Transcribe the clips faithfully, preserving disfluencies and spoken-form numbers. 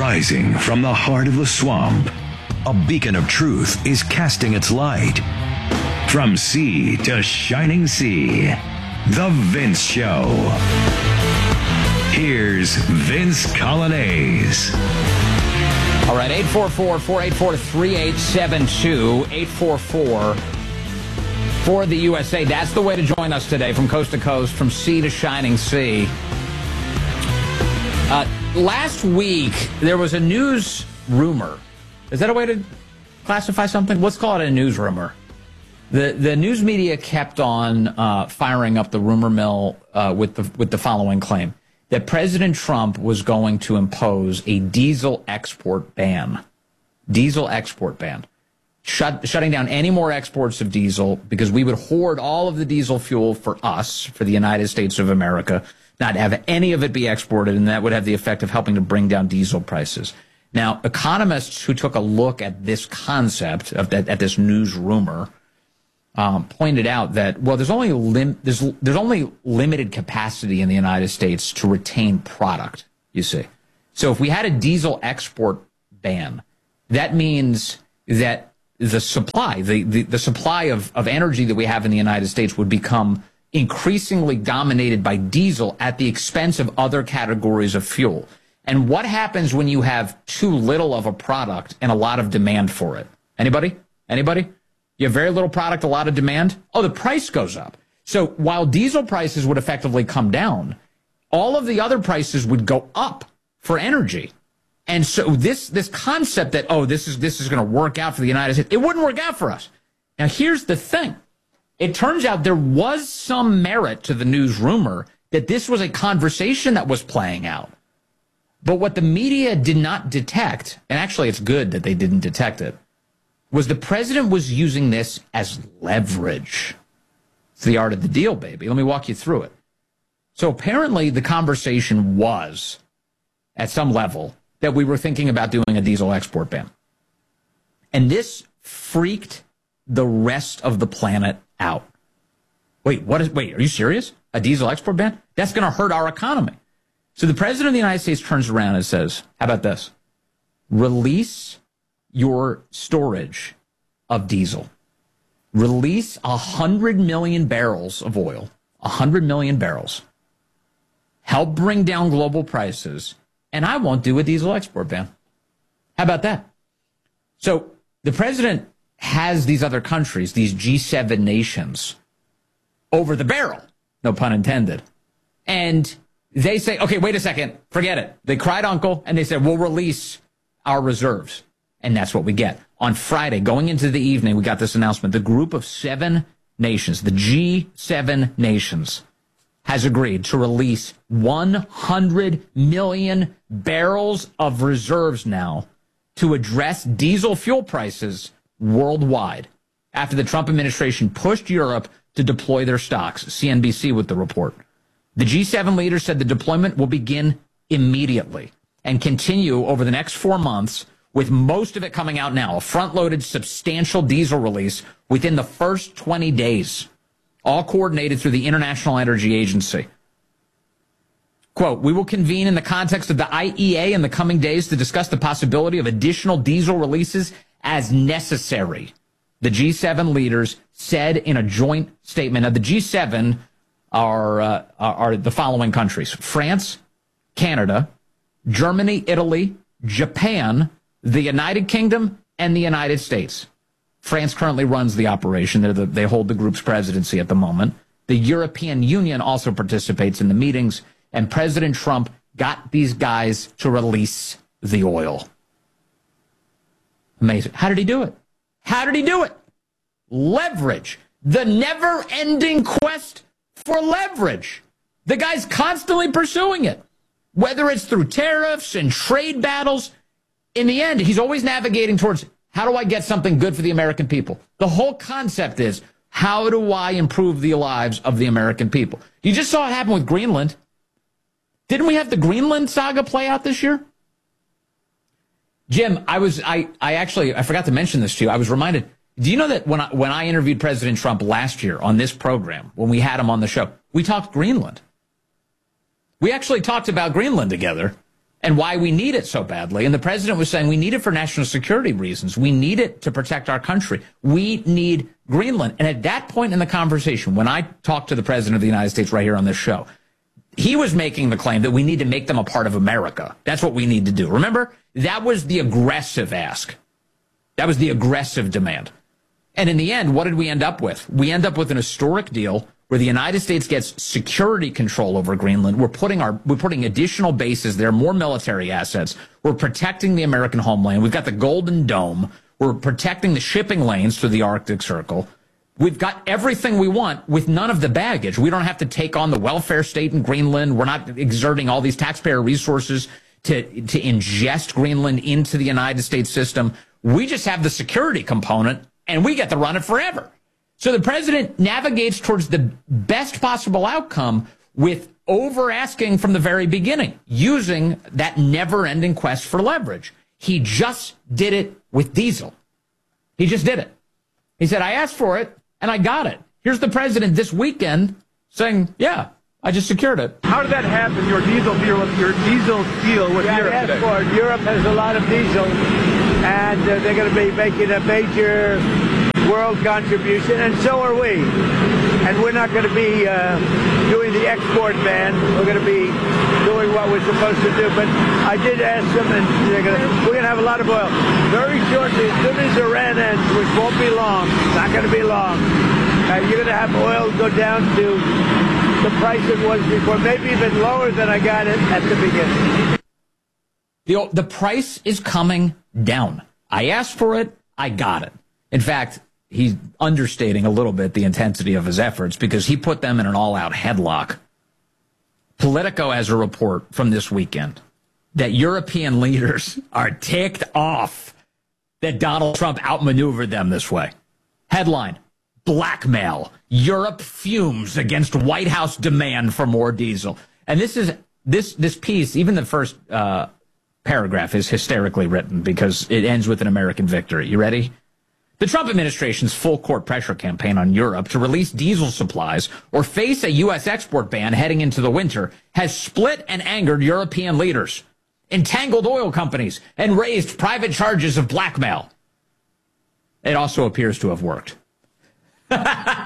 Rising from the heart of the swamp, a beacon of truth is casting its light. From sea to shining sea, The Vince Show. Here's Vince Coglianese. All right, eight four four, four eight four, three eight seven two, eight four four for the U S A. That's the way to join us today, from coast to coast, from sea to shining sea. Uh, last week, there was a news rumor. Is that a way to classify something? Let's call it a news rumor. The the news media kept on uh, firing up the rumor mill uh, with the with the following claim: that President Trump was going to impose a diesel export ban. Diesel export ban. Shut, shutting down any more exports of diesel because we would hoard all of the diesel fuel for us, for the United States of America, not have any of it be exported, and that would have the effect of helping to bring down diesel prices. Now, economists who took a look at this concept, of that, at this news rumor, um, pointed out that, well, there's only lim- there's there's only limited capacity in the United States to retain product, you see. So if we had a diesel export ban, that means that the supply, the, the, the supply of, of energy that we have in the United States would become increasingly dominated by diesel at the expense of other categories of fuel. And what happens when you have too little of a product and a lot of demand for it? Anybody? Anybody? You have very little product, a lot of demand? Oh, the price goes up. So while diesel prices would effectively come down, all of the other prices would go up for energy. And so this this concept that, oh, this is this is going to work out for the United States, it wouldn't work out for us. Now, here's the thing. It turns out there was some merit to the news rumor that this was a conversation that was playing out. But what the media did not detect, and actually it's good that they didn't detect it, was the president was using this as leverage. It's the art of the deal, baby. Let me walk you through it. So apparently the conversation was, at some level, that we were thinking about doing a diesel export ban. And this freaked the rest of the planet out. Wait, what is, wait, are you serious? A diesel export ban? That's going to hurt our economy. So the president of the United States turns around and says, how about this? Release your storage of diesel. Release one hundred million barrels of oil, one hundred million barrels. Help bring down global prices, and I won't do a diesel export ban. How about that? So the president has these other countries, these G seven nations, over the barrel, no pun intended. And they say, okay, wait a second, forget it. They cried uncle, and they said, we'll release our reserves. And that's what we get. On Friday, going into the evening, we got this announcement. The group of seven nations, the G seven nations, has agreed to release one hundred million barrels of reserves now to address diesel fuel prices worldwide after the Trump administration pushed Europe to deploy their stocks. C N B C with the report. The G seven leaders said the deployment will begin immediately and continue over the next four months, with most of it coming out now, a front-loaded substantial diesel release within the first twenty days. All coordinated through the International Energy Agency. Quote, we will convene in the context of the I E A in the coming days to discuss the possibility of additional diesel releases as necessary, the G seven leaders said in a joint statement. Now, the G seven are, uh, are the following countries: France, Canada, Germany, Italy, Japan, the United Kingdom, and the United States. France currently runs the operation. They're the, they hold the group's presidency at the moment. The European Union also participates in the meetings, and President Trump got these guys to release the oil. Amazing. How did he do it? How did he do it? Leverage. The never-ending quest for leverage. The guy's constantly pursuing it, whether it's through tariffs and trade battles. In the end, he's always navigating towards, how do I get something good for the American people? The whole concept is, how do I improve the lives of the American people? You just saw it happen with Greenland. Didn't we have the Greenland saga play out this year? Jim, I was, I, I actually, I forgot to mention this to you. I was reminded, do you know that when I, when I interviewed President Trump last year on this program, when we had him on the show, we talked Greenland. We actually talked about Greenland together. and why we need it so badly. And the president was saying we need it for national security reasons. We need it to protect our country. We need Greenland. And at that point in the conversation, when I talked to the president of the United States right here on this show, he was making the claim that we need to make them a part of America. That's what we need to do. Remember, that was the aggressive ask. That was the aggressive demand. And in the end, what did we end up with? We end up with an historic deal where the United States gets security control over Greenland. We're putting our, we're putting additional bases there, more military assets. We're protecting the American homeland. We've got the Golden Dome. We're protecting the shipping lanes through the Arctic Circle. We've got everything we want with none of the baggage. We don't have to take on the welfare state in Greenland. We're not exerting all these taxpayer resources to, to ingest Greenland into the United States system. We just have the security component, and we get to run it forever. So the president navigates towards the best possible outcome with over asking from the very beginning, using that never-ending quest for leverage. He just did it with diesel. He just did it. He said, I asked for it, and I got it. Here's the president this weekend saying, yeah, I just secured it. How did that happen, your diesel deal, your diesel deal with yeah, Europe I asked for it. Europe has a lot of diesel, and uh, they're going to be making a major world contribution, and so are we. And we're not going to be uh, doing the export ban. We're going to be doing what we're supposed to do. But I did ask them, and they're gonna, we're going to have a lot of oil. Very shortly, as soon as Iran ends, which won't be long, not going to be long, uh, you're going to have oil go down to the price it was before, maybe even lower than I got it at the beginning. The, the price is coming down. I asked for it. I got it. In fact, he's understating a little bit the intensity of his efforts because he put them in an all-out headlock. Politico has a report from this weekend that European leaders are ticked off that Donald Trump outmaneuvered them this way. Headline, blackmail. Europe fumes against White House demand for more diesel. And this is this this piece, even the first uh, paragraph is hysterically written because it ends with an American victory. You ready? The Trump administration's full-court pressure campaign on Europe to release diesel supplies or face a U S export ban heading into the winter has split and angered European leaders, entangled oil companies, and raised private charges of blackmail. It also appears to have worked. You're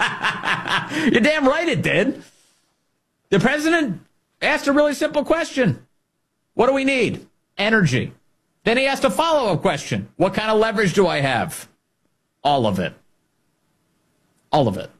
damn right it did. The president asked a really simple question. What do we need? Energy. Then he asked a follow-up question. What kind of leverage do I have? All of it. All of it.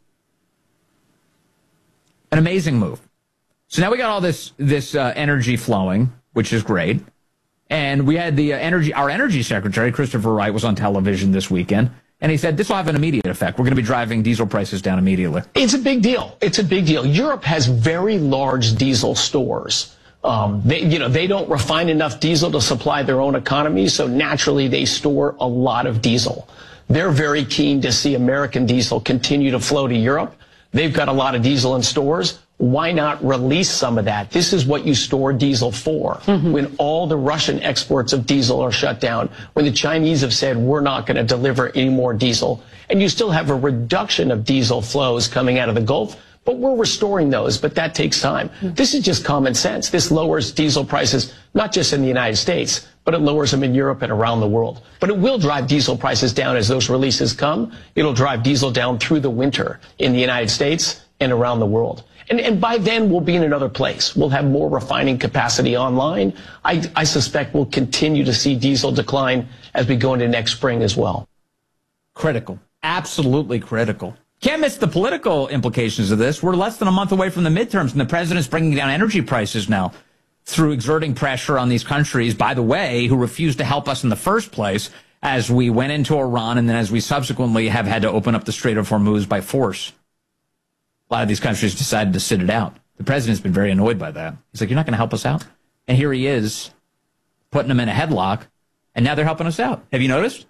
An amazing move. So now we got all this this uh, energy flowing, which is great. And we had the uh, energy, our energy secretary, Christopher Wright, was on television this weekend. And he said, this will have an immediate effect. We're going to be driving diesel prices down immediately. It's a big deal. It's a big deal. Europe has very large diesel stores. Um, they, you know, they don't refine enough diesel to supply their own economy. So naturally, they store a lot of diesel. They're very keen to see American diesel continue to flow to Europe. They've got a lot of diesel in stores. Why not release some of that? This is what you store diesel for. Mm-hmm. When all the Russian exports of diesel are shut down, when the Chinese have said we're not going to deliver any more diesel, and you still have a reduction of diesel flows coming out of the Gulf, but we're restoring those, but that takes time. Mm-hmm. This is just common sense. This lowers diesel prices, not just in the United States, but it lowers them in Europe and around the world. But it will drive diesel prices down as those releases come. It'll drive diesel down through the winter in the United States and around the world. And, and by then, we'll be in another place. We'll have more refining capacity online. I, I suspect we'll continue to see diesel decline as we go into next spring as well. Critical. Absolutely critical. Can't miss the political implications of this. We're less than a month away from the midterms, and the president's bringing down energy prices now through exerting pressure on these countries, by the way, who refused to help us in the first place as we went into Iran and then as we subsequently have had to open up the Strait of Hormuz by force. A lot of these countries decided to sit it out. The president's been very annoyed by that. He's like, you're not going to help us out? And here he is putting them in a headlock, and now they're helping us out. Have you noticed?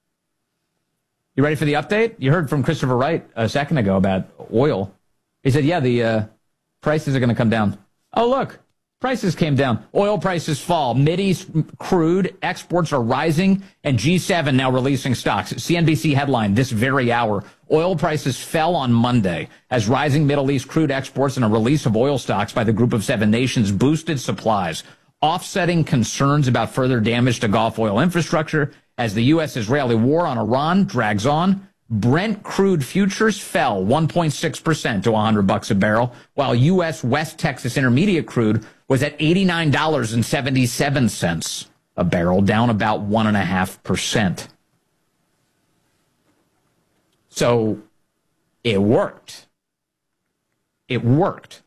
You ready for the update? You heard from Christopher Wright a second ago about oil. He said, yeah, the uh, prices are going to come down. Oh, look, prices came down. Oil prices fall. Mideast crude exports are rising, and G seven now releasing stocks. C N B C headline this very hour. Oil prices fell on Monday as rising Middle East crude exports and a release of oil stocks by the Group of Seven nations boosted supplies. offsetting concerns about further damage to Gulf oil infrastructure as the U S-Israeli war on Iran drags on. Brent crude futures fell one point six percent to one hundred bucks a barrel, while U S West Texas Intermediate crude was at eighty-nine dollars and seventy-seven cents a barrel, down about one point five percent. So it worked. It worked.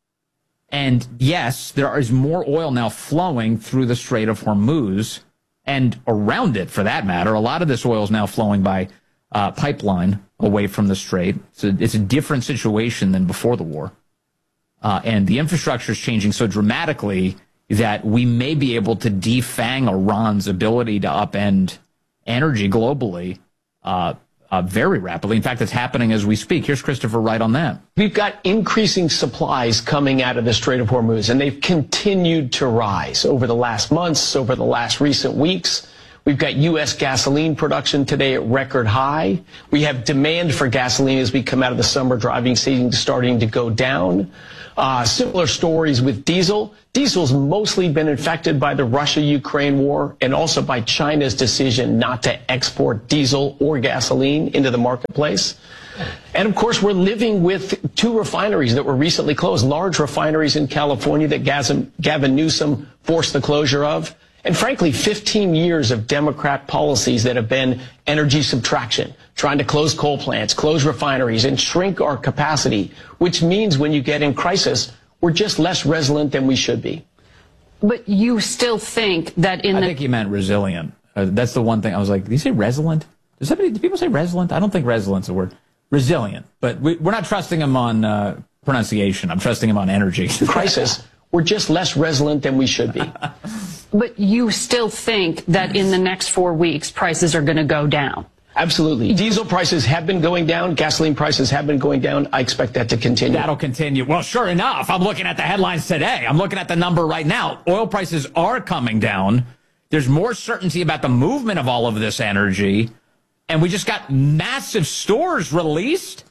And yes, there is more oil now flowing through the Strait of Hormuz and around it, for that matter. A lot of this oil is now flowing by uh, pipeline away from the Strait. So it's a different situation than before the war. Uh, and the infrastructure is changing so dramatically that we may be able to defang Iran's ability to upend energy globally uh, uh, very rapidly. In fact, it's happening as we speak. Here's Christopher Wright on that. We've got increasing supplies coming out of the Strait of Hormuz, and they've continued to rise over the last months, over the last recent weeks. We've got U S gasoline production today at record high. We have demand for gasoline as we come out of the summer driving season starting to go down. Uh, similar stories with diesel. Diesel's mostly been affected by the Russia-Ukraine war and also by China's decision not to export diesel or gasoline into the marketplace. And of course, we're living with two refineries that were recently closed, large refineries in California that Gavin Newsom forced the closure of. And frankly, fifteen years of Democrat policies that have been energy subtraction, trying to close coal plants, close refineries, and shrink our capacity, which means when you get in crisis, we're just less resilient than we should be. But you still think that in I the... think he meant resilient. Uh, that's the one thing I was like, did you say resilient? Does somebody, do people say resilient? I don't think resilient is a word. Resilient. But we, we're not trusting him on uh, pronunciation. I'm trusting him on energy. Crisis, we're just less resilient than we should be. But you still think that in the next four weeks, prices are going to go down? Absolutely. Diesel prices have been going down. Gasoline prices have been going down. I expect that to continue. That'll continue. Well, sure enough, I'm looking at the headlines today. I'm looking at the number right now. Oil prices are coming down. There's more certainty about the movement of all of this energy. And we just got massive stores released.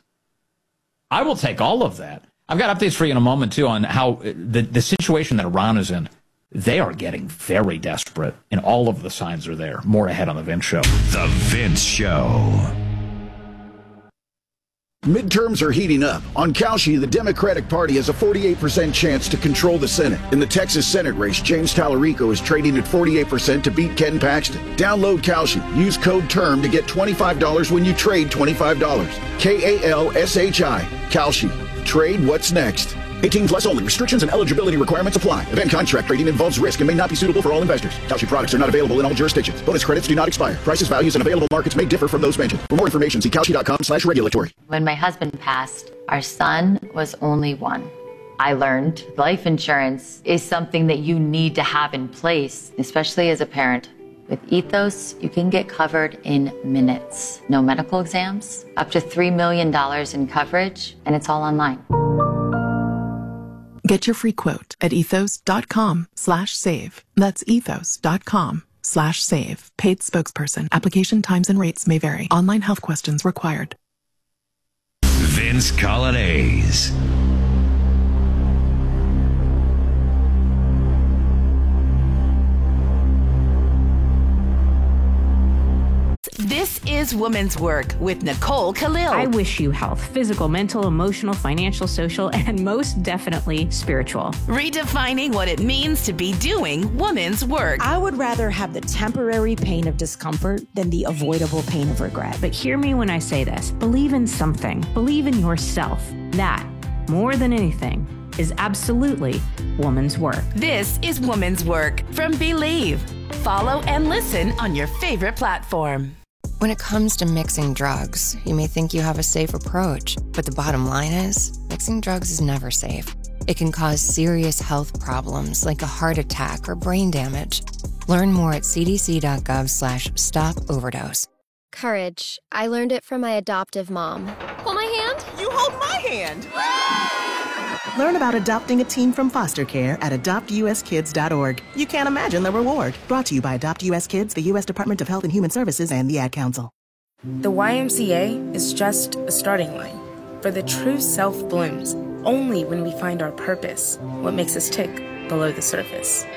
I will take all of that. I've got updates for you in a moment, too, on how the, the situation that Iran is in. They are getting very desperate, and all of the signs are there. More ahead on The Vince Show. The Vince Show. Midterms are heating up. On Kalshi, the Democratic Party has a forty-eight percent chance to control the Senate. In the Texas Senate race, James Tallarico is trading at forty-eight percent to beat Ken Paxton. Download Kalshi. Use code TERM to get twenty-five dollars when you trade twenty-five dollars. K A L S H I. Kalshi. Trade what's next. eighteen plus only. Restrictions and eligibility requirements apply. Event contract trading involves risk and may not be suitable for all investors. Kalshi products are not available in all jurisdictions. Bonus credits do not expire. Prices, values, and available markets may differ from those mentioned. For more information, see kalshi.com slash regulatory. When my husband passed, our son was only one. I learned life insurance is something that you need to have in place, especially as a parent. With Ethos, you can get covered in minutes. No medical exams, up to three million dollars in coverage, and it's all online. Get your free quote at ethos.com slash save. That's ethos.com slash save. Paid spokesperson. Application times and rates may vary. Online health questions required. Vince Colonnese. This is Woman's Work with Nicole Khalil. I wish you health, physical, mental, emotional, financial, social, and most definitely spiritual. Redefining what it means to be doing woman's work. I would rather have the temporary pain of discomfort than the avoidable pain of regret. But hear me when I say this. Believe in something. Believe in yourself. That, more than anything, is absolutely woman's work. This is Woman's Work from Believe. Follow and listen on your favorite platform. When it comes to mixing drugs, you may think you have a safe approach, but the bottom line is, mixing drugs is never safe. It can cause serious health problems like a heart attack or brain damage. Learn more at cdc.gov slash stop overdose. Courage. I learned it from my adoptive mom. Hold my hand. You hold my hand. Learn about adopting a teen from foster care at adopt u s kids dot org. You can't imagine the reward. Brought to you by Adopt U S Kids, the U S Department of Health and Human Services, and the Ad Council. The Y M C A is just a starting line. For the true self blooms only when we find our purpose, what makes us tick below the surface.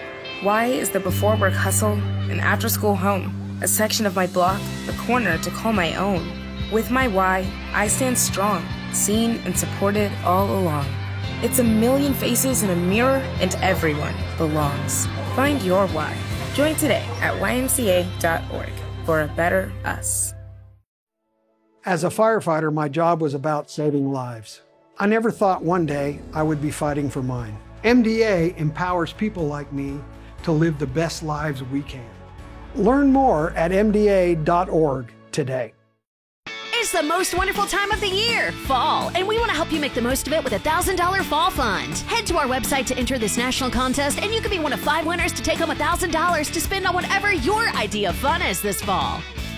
Y is the before work hustle, an after school home, a section of my block, a corner to call my own. With my Y, I stand strong, seen and supported all along. It's a million faces in a mirror, and everyone belongs. Find your why. Join today at Y M C A dot org for a better us. As a firefighter, my job was about saving lives. I never thought one day I would be fighting for mine. M D A empowers people like me to live the best lives we can. Learn more at M D A dot org today. It's the most wonderful time of the year, fall, and we want to help you make the most of it with a one thousand dollars Fall Fund. Head to our website to enter this national contest, and you could be one of five winners to take home one thousand dollars to spend on whatever your idea of fun is this fall.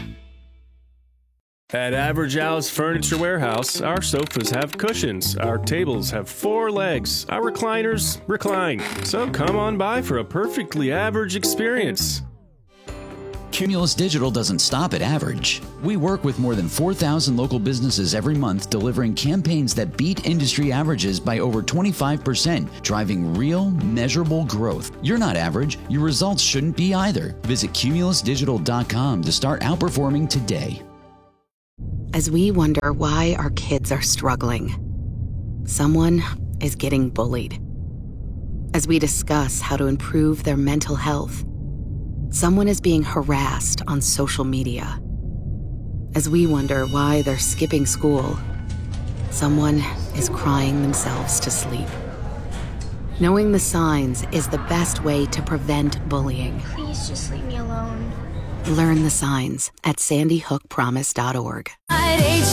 At Average Al's Furniture Warehouse, our sofas have cushions, our tables have four legs, our recliners recline. So come on by for a perfectly average experience. Cumulus Digital doesn't stop at average. We work with more than four thousand local businesses every month, delivering campaigns that beat industry averages by over twenty-five percent, driving real, measurable growth. You're not average. Your results shouldn't be either. Visit Cumulus Digital dot com to start outperforming today. As we wonder why our kids are struggling, someone is getting bullied. As we discuss how to improve their mental health, someone is being harassed on social media. As we wonder why they're skipping school, someone is crying themselves to sleep. Knowing the signs is the best way to prevent bullying. Please just leave me alone. Learn the signs at sandy hook promise dot org. At H